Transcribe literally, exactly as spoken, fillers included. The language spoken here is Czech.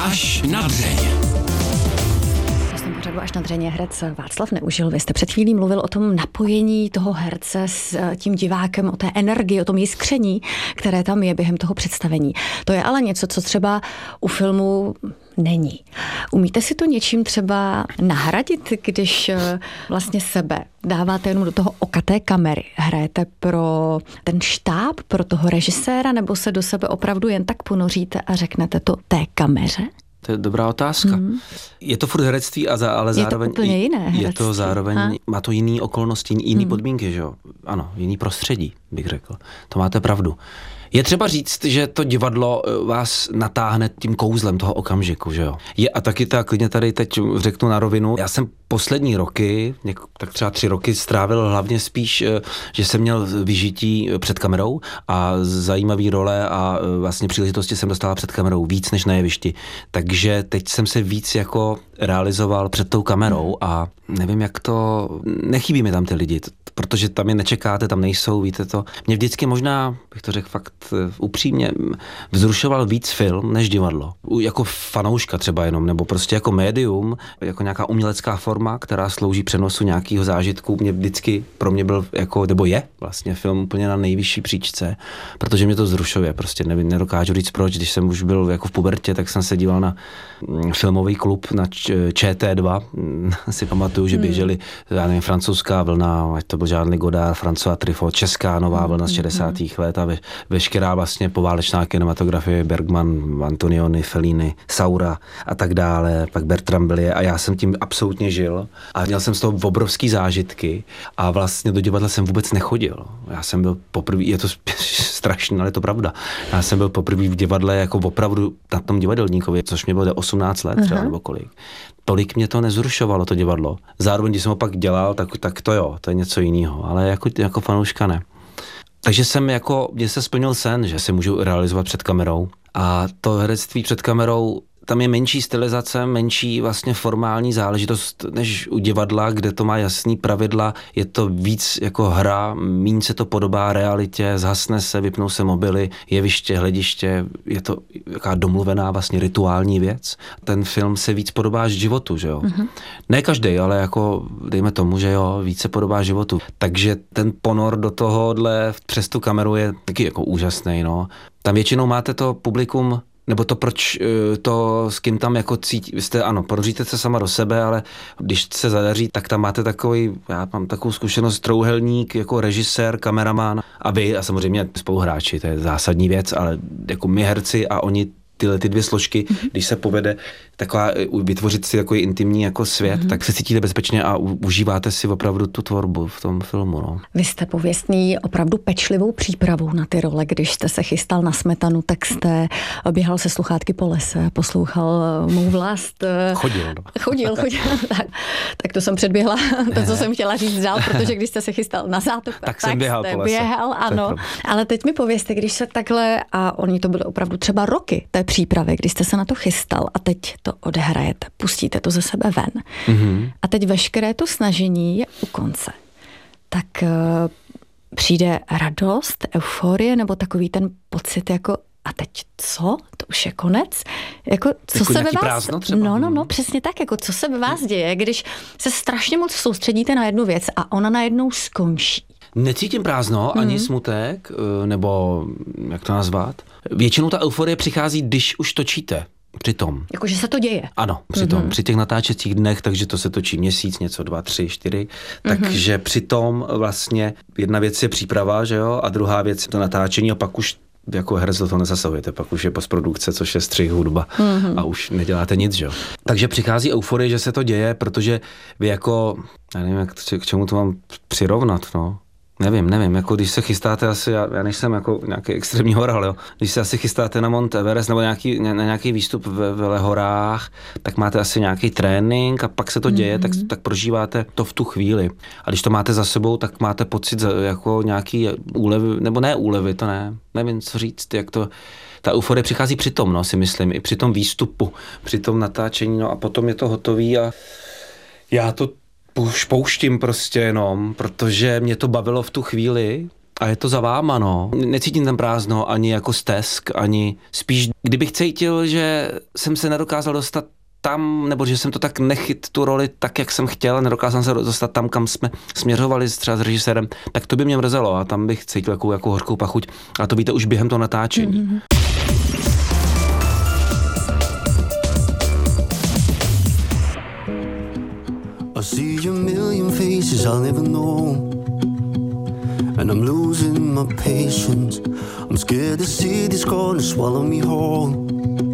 Až na dřeň. Až na dřeně herec Václav Neužil. Vy jste před chvílí mluvil o tom napojení toho herce s tím divákem, o té energii, o tom jiskření, které tam je během toho představení. To je ale něco, co třeba u filmu není. Umíte si to něčím třeba nahradit, když vlastně sebe dáváte jenom do toho oka té kamery? Hrajete pro ten štáb, pro toho režiséra, nebo se do sebe opravdu jen tak ponoříte a řeknete to té kameře? To je dobrá otázka. Mm. Je to furt herectví, a za, ale zároveň... Je to úplně jiné herectví. Je to zároveň, ha? má to jiný okolnosti, jiný mm. podmínky, že jo? Ano, jiný prostředí, bych řekl. To máte pravdu. Je třeba říct, že to divadlo vás natáhne tím kouzlem toho okamžiku, že jo? Je, a taky ta, klidně tady teď řeknu na rovinu, já jsem poslední roky, něk, tak třeba tři roky strávil hlavně spíš, že jsem měl vyžití před kamerou a zajímavý role a vlastně příležitosti jsem dostala před kamerou víc než na jevišti. Takže teď jsem se víc jako realizoval před tou kamerou a nevím, jak to... Nechybí mi tam ty lidi, protože tam je nečekáte, tam nejsou, víte to. Mě vždycky možná, bych to řekl fakt upřímně, vzrušoval víc film než divadlo. Jako fanouška třeba jenom, nebo prostě jako médium, jako nějaká umělecká forma, která slouží přenosu nějakého zážitku. Mě vždycky, pro mě byl jako, nebo je vlastně film úplně na nejvyšší příčce, protože mě to vzrušuje, prostě nevím, nedokážu říct proč. Když jsem už byl jako v pubertě, tak jsem se díval na filmový klub na Č T dva, si pamatuju, že běželi, já nevím, francouzská vlna, ať to byl žádný Godard, François Truffaut, česká nová vlna z šedesátých let a ve, veškerá vlastně poválečná kinematografie, Bergman, Antonioni, Fellini, Saura a tak dále, pak Bertrand Blier, a já jsem tím absolutně žil a měl jsem z toho obrovský zážitky a vlastně do divadla jsem vůbec nechodil. Já jsem byl poprvé, je to strašné, ale je to pravda. Já jsem byl poprvé v divadle jako opravdu na tom divadelníkovi, což mě bylo osmnáct let třeba, nebo kolik. Tolik mě to nezrušovalo, to divadlo. Zároveň, když jsem ho pak dělal, tak, tak to jo, to je něco jiného, ale jako, jako fanouška ne. Takže jsem jako, mně se splnil sen, že se můžu realizovat před kamerou. A to herectví před kamerou, tam je menší stylizace, menší vlastně formální záležitost než u divadla, kde to má jasný pravidla, je to víc jako hra, míň se to podobá realitě, zhasne se, vypnou se mobily, jeviště, hlediště, je to jaká domluvená vlastně rituální věc. Ten film se víc podobá životu, že jo. Mm-hmm. Ne každý, ale jako dejme tomu, že jo, víc se podobá životu. Takže ten ponor do tohohle přes tu kameru je taky jako úžasný, no. Tam většinou máte to publikum, nebo to, proč to, s kým tam jako cítí, jste, ano, ponoříte se sama do sebe, ale když se zadaří, tak tam máte takový, já mám takovou zkušenost, trouhelník, jako režisér, kameraman a vy, a samozřejmě spoluhráči, to je zásadní věc, ale jako my herci a oni tyhle ty dvě složky, mm-hmm. když se povede taková, vytvořit si takový intimní jako svět, mm-hmm. tak se cítíte bezpečně a u, užíváte si opravdu tu tvorbu v tom filmu. No. Vy jste pověstný opravdu pečlivou přípravou na ty role. Když jste se chystal na Smetanu, tak jste běhal se sluchátky po lese, poslouchal Mou vlast. Chodil. No. Chodil, chodil. tak, tak to jsem předběhla, to, co jsem chtěla říct dál, protože když jste se chystal na zátok, tak, tak jsem běhal jste po lese. Běhal, ano. Ale teď mi povězte, když se takhle, a oni to byly opravdu třeba roky té přípravy, když jste se na to chystal a teď to odehrajete, pustíte to ze sebe ven. Mm-hmm. A teď veškeré to snažení je u konce. Tak uh, přijde radost, euforie nebo takový ten pocit jako a teď co? To už je konec? Jako, co jako se ve vás... prázdno třeba? No, no, no, přesně tak. Jako, co se ve vás děje, když se strašně moc soustředíte na jednu věc a ona najednou skončí? Necítím prázdno, mm. ani smutek, nebo jak to nazvat. Většinou ta euforie přichází, když už točíte. Přitom. Jakože se to děje. Ano, přitom. Mm-hmm. Při těch natáčecích dnech, takže to se točí měsíc, něco, dva, tři, čtyři. Mm-hmm. Takže přitom vlastně jedna věc je příprava, že jo, a druhá věc je to natáčení a pak už jako herec do toho nezasahujete, pak už je postprodukce, což je střih, hudba mm-hmm. a už neděláte nic, že jo. Takže přichází euforie, že se to děje, protože vy jako, já nevím, jak, k čemu to mám přirovnat, no. Nevím, nevím, jako když se chystáte asi, já, já nejsem jako nějaký extrémní horal, jo. Když se asi chystáte na Mount Everest nebo nějaký, na nějaký výstup ve Velehorách, tak máte asi nějaký trénink a pak se to děje, mm-hmm. tak, tak prožíváte to v tu chvíli. A když to máte za sebou, tak máte pocit jako nějaký úlevy, nebo ne úlevy, to ne, nevím, co říct, jak to... Ta euforie přichází při tom, no, si myslím, i při tom výstupu, při tom natáčení, no a potom je to hotový a já to už pouštím prostě jenom, protože mě to bavilo v tu chvíli A je to za váma, no. Necítím tam prázdno ani jako stesk, ani spíš, kdybych cítil, že jsem se nedokázal dostat tam, nebo že jsem to tak nechyt tu roli tak, jak jsem chtěl, nedokázal se dostat tam, kam jsme směřovali třeba s režisérem, tak to by mě mrzelo a tam bych cítil jako, jako hořkou pachuť. A to víte už během toho natáčení. Mm-hmm. I see a million faces I'll never know. And I'm losing my patience. I'm scared the city's gonna swallow me whole.